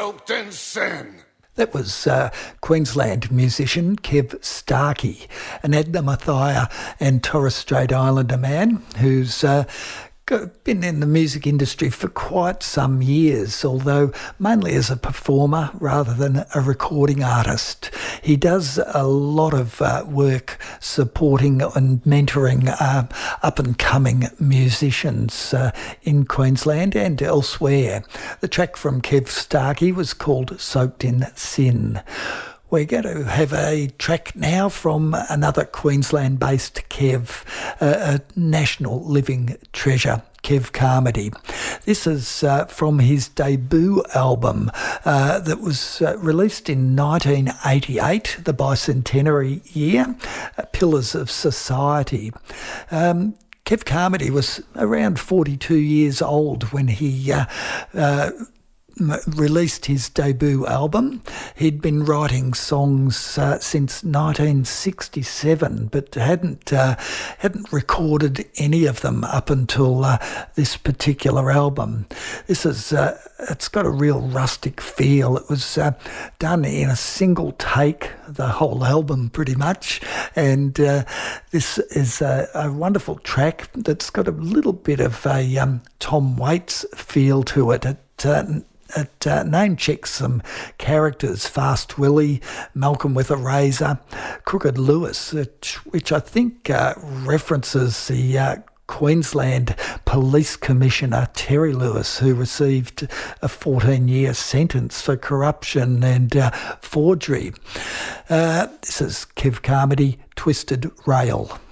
soaked in sin. That was Queensland musician Kev Starkey, an Edna Mathia and Torres Strait Islander man who's been in the music industry for quite some years, although mainly as a performer rather than a recording artist. He does a lot of work supporting and mentoring up-and-coming musicians in Queensland and elsewhere. The track from Kev Starkey was called Soaked in Sin. We're going to have a track now from another Queensland-based Kev, a national living treasure, Kev Carmody. This is from his debut album that was released in 1988, the bicentenary year, Pillars of Society. Kev Carmody was around 42 years old when he released his debut album. He'd been writing songs since 1967, but hadn't recorded any of them up until this particular album. This is it's got a real rustic feel. It was done in a single take, the whole album pretty much, and this is a wonderful track that's got a little bit of a Tom Waits feel to it. It name checks some characters: Fast Willie, Malcolm with a Razor, Crooked Lewis, which I think references the Queensland Police Commissioner Terry Lewis, who received a 14-year sentence for corruption and forgery. This is Kev Carmody, Twisted Rail.